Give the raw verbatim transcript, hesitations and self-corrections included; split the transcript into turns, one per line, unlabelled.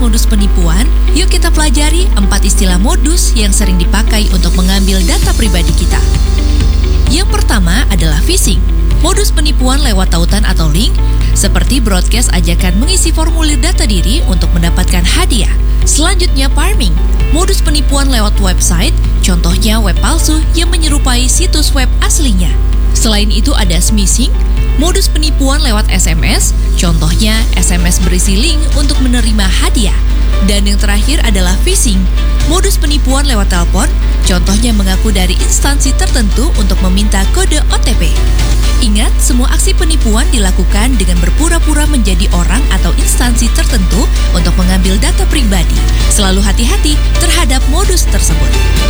modus-modus penipuan, yuk kita pelajari empat istilah modus yang sering dipakai untuk mengambil data pribadi kita. Yang pertama adalah phishing. Modus penipuan lewat tautan atau link, seperti broadcast ajakan mengisi formulir data diri untuk mendapatkan hadiah. Selanjutnya farming, modus penipuan lewat website, contohnya web palsu yang menyerupai situs web aslinya. Selain itu ada smishing, modus penipuan lewat S M S, contohnya S M S berisi link untuk menerima hadiah. Dan yang terakhir adalah phishing, modus penipuan lewat telepon, contohnya mengaku dari instansi tertentu untuk meminta kode O T P. Ingat, semua aksi penipuan dilakukan dengan berpura-pura menjadi orang atau instansi tertentu untuk mengambil data pribadi. Selalu hati-hati terhadap modus tersebut.